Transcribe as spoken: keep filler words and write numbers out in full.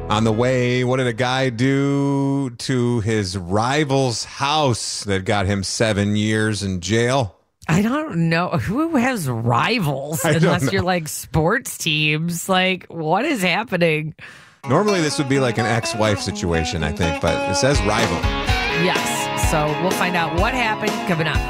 On the way, what did a guy do to his rival's house that got him seven years in jail? I don't know. Who has rivals I don't unless know. you're like sports teams? Like, what is happening? Normally, this would be like an ex-wife situation, I think, but it says rival. Yes. So we'll find out what happened coming up.